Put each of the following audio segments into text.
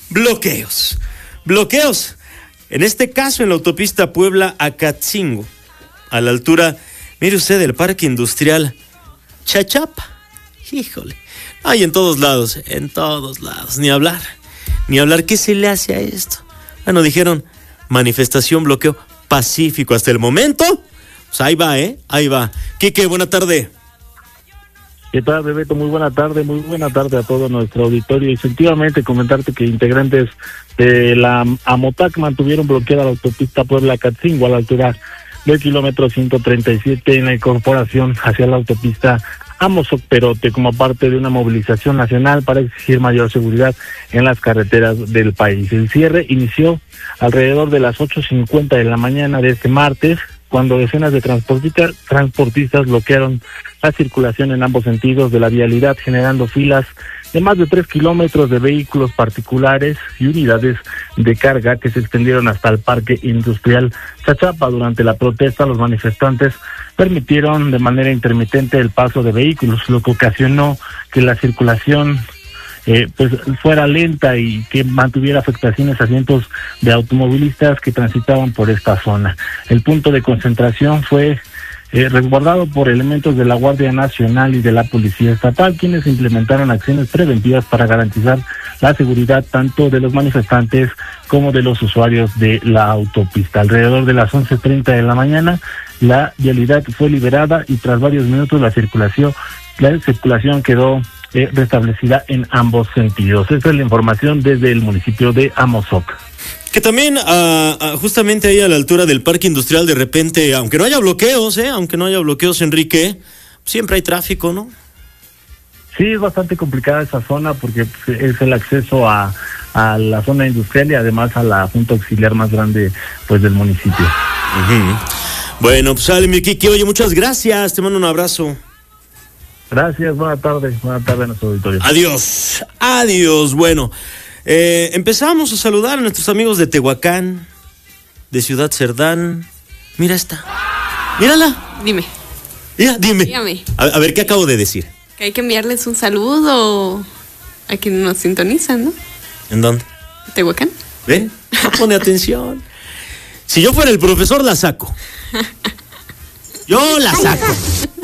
Bloqueos. En este caso, en la autopista Puebla-Acatzingo, a la altura, mire usted, del Parque Industrial Chachapa. Híjole. Ay, en todos lados. Ni hablar. ¿Qué se le hace a esto? Bueno, dijeron manifestación, bloqueo pacífico hasta el momento. Pues ahí va. Quique, buena tarde. ¿Qué tal, Bebeto? Muy buena tarde a todo nuestro auditorio. Y efectivamente, comentarte que integrantes de la AMOTAC mantuvieron bloqueada la autopista Puebla-Acatzingo a la altura del kilómetro 137 en la incorporación hacia la autopista Amozoc-Perote como parte de una movilización nacional para exigir mayor seguridad en las carreteras del país. El cierre inició alrededor de las 8:50 de la mañana de este martes, cuando decenas de transportistas bloquearon la circulación en ambos sentidos de la vialidad, generando filas de más de 3 kilómetros de vehículos particulares y unidades de carga que se extendieron hasta el Parque Industrial Chachapa. Durante la protesta, los manifestantes permitieron de manera intermitente el paso de vehículos, lo que ocasionó que la circulación pues fuera lenta y que mantuviera afectaciones a cientos de automovilistas que transitaban por esta zona. El punto de concentración fue resguardado por elementos de la Guardia Nacional y de la Policía Estatal, quienes implementaron acciones preventivas para garantizar la seguridad tanto de los manifestantes como de los usuarios de la autopista. Alrededor de las 11:30 de la mañana, la vialidad fue liberada y tras varios minutos la circulación quedó restablecida en ambos sentidos. Esa es la información desde el municipio de Amozoc. Que también justamente ahí a la altura del Parque Industrial, de repente, aunque no haya bloqueos, Enrique, siempre hay tráfico, ¿no? Sí, es bastante complicada esa zona porque es el acceso a la zona industrial y además a la junta auxiliar más grande pues del municipio. Uh-huh. Bueno, pues sale mi Kiki, oye, muchas gracias, te mando un abrazo. Gracias, buena tarde a nuestro auditorio. Adiós, bueno. Empezamos a saludar a nuestros amigos de Tehuacán, de Ciudad Cerdán. Mira esta. Mírala. Dime. Dime. Dígame. A ver, ¿qué acabo de decir? Que hay que enviarles un saludo a quienes nos sintonizan, ¿no? ¿En dónde? Tehuacán. ¿Ven? Pone atención. Si yo fuera el profesor, la saco. Yo la saco.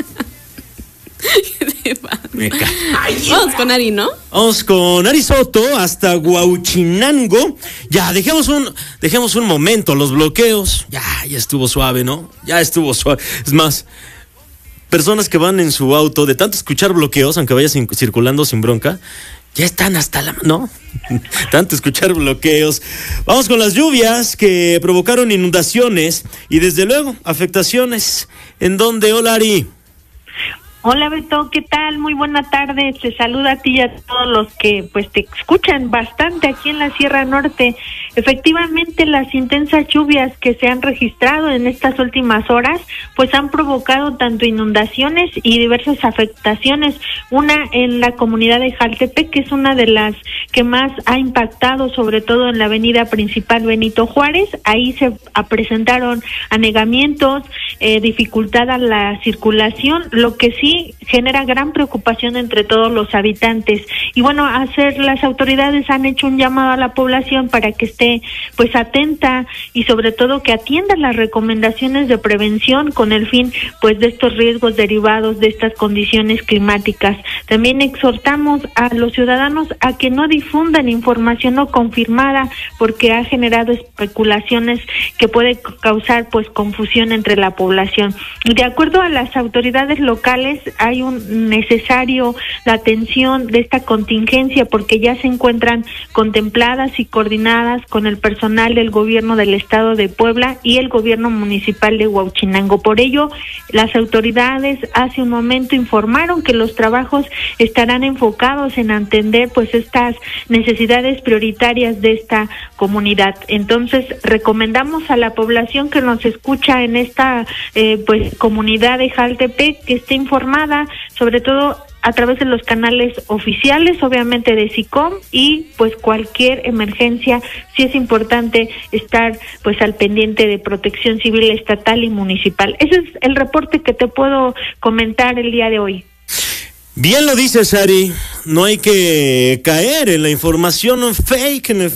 Vamos con Ari, ¿no? Vamos con Ari Soto hasta Huauchinango. Ya, dejemos un momento los bloqueos. Ya estuvo suave, ¿no? Ya estuvo suave. Es más, personas que van en su auto, de tanto escuchar bloqueos, aunque vaya circulando sin bronca, ya están hasta la... ¿no? Tanto escuchar bloqueos. Vamos con las lluvias que provocaron inundaciones y desde luego afectaciones. ¿En dónde? Hola, Ari. Hola Beto, ¿qué tal? Muy buena tarde, te saluda a ti y a todos los que pues te escuchan bastante aquí en la Sierra Norte. Efectivamente, las intensas lluvias que se han registrado en estas últimas horas pues han provocado tanto inundaciones y diversas afectaciones. Una en la comunidad de Jaltepec, que es una de las que más ha impactado, sobre todo en la avenida principal Benito Juárez. Ahí se presentaron anegamientos, dificultada la circulación, lo que sí genera gran preocupación entre todos los habitantes. Y bueno, las autoridades han hecho un llamado a la población para que esté pues atenta y sobre todo que atienda las recomendaciones de prevención con el fin pues de estos riesgos derivados de estas condiciones climáticas. También exhortamos a los ciudadanos a que no difundan información no confirmada porque ha generado especulaciones que puede causar pues confusión entre la población. De acuerdo a las autoridades locales, hay la atención de esta contingencia porque ya se encuentran contempladas y coordinadas con el personal del gobierno del estado de Puebla y el gobierno municipal de Huauchinango. Por ello, las autoridades hace un momento informaron que los trabajos estarán enfocados en atender pues estas necesidades prioritarias de esta comunidad. Entonces, recomendamos a la población que nos escucha en esta pues comunidad de Jaltepec que esté informada, sobre todo a través de los canales oficiales, obviamente de SICOM, y pues cualquier emergencia, sí es importante estar pues al pendiente de Protección Civil estatal y municipal. Ese es el reporte que te puedo comentar el día de hoy. Bien lo dices, Ari, no hay que caer en la información fake, en el